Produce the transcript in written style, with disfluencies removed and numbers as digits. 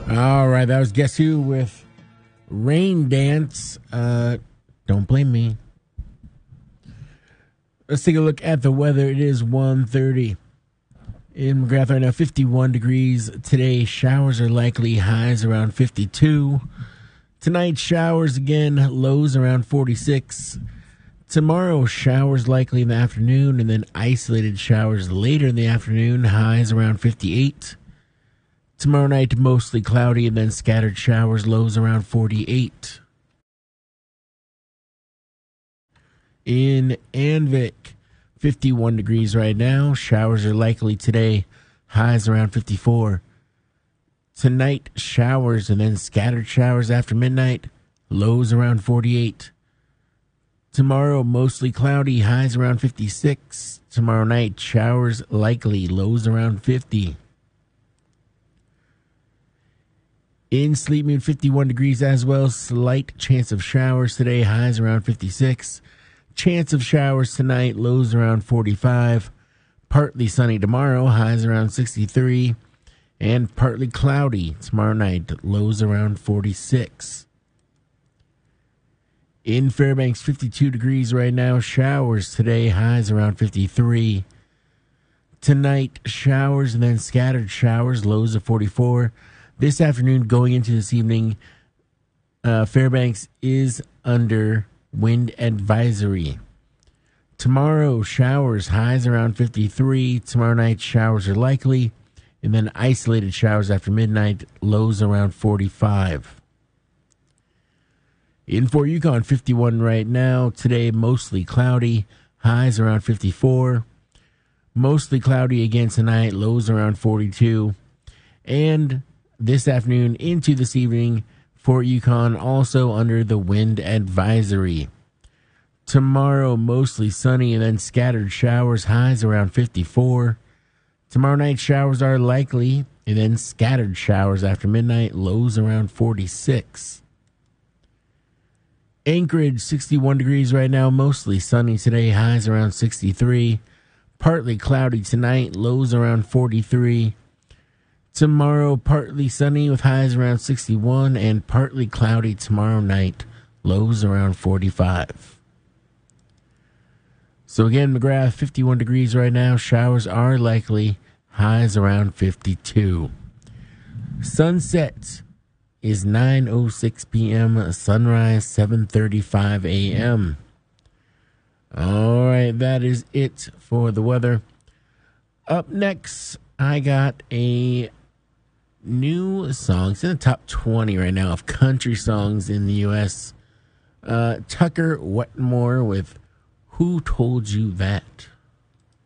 All right, that was Guess Who with Rain Dance. Don't blame me. Let's take a look at the weather. It is 1:30 in McGrath right now, 51 degrees. Today, showers are likely, highs around 52. Tonight, showers again, lows around 46. Tomorrow, showers likely in the afternoon, and then isolated showers later in the afternoon, highs around 58. Tomorrow night, mostly cloudy, and then scattered showers, lows around 48. In Anvik, 51 degrees right now. Showers are likely today, highs around 54. Tonight, showers and then scattered showers after midnight, lows around 48. Tomorrow, mostly cloudy, highs around 56. Tomorrow night, showers likely, lows around 50. In Sleepmood, 51 degrees as well. Slight chance of showers today, highs around 56. Chance of showers tonight, lows around 45. Partly sunny tomorrow, highs around 63. And partly cloudy tomorrow night, lows around 46. In Fairbanks, 52 degrees right now. Showers today, highs around 53. Tonight, showers and then scattered showers, lows of 44. This afternoon, going into this evening, Fairbanks is under wind advisory. Tomorrow, showers, highs around 53. Tomorrow night, showers are likely. And then isolated showers after midnight, lows around 45. In Fort Yukon, 51 right now. Today, mostly cloudy, highs around 54. Mostly cloudy again tonight, lows around 42. And this afternoon into this evening, Fort Yukon also under the wind advisory. Tomorrow, mostly sunny and then scattered showers, highs around 54. Tomorrow night, showers are likely, and then scattered showers after midnight, lows around 46. Anchorage, 61 degrees right now, mostly sunny today, highs around 63. Partly cloudy tonight, lows around 43. Tomorrow, partly sunny with highs around 61, and partly cloudy tomorrow night, lows around 45. So again, McGrath, 51 degrees right now. Showers are likely. Highs around 52. Sunset is 9:06 p.m. Sunrise, 7:35 a.m. All right, that is it for the weather. Up next, I got a new song. It's in the top 20 right now of country songs in the U.S. Tucker Wetmore with Who Told You That?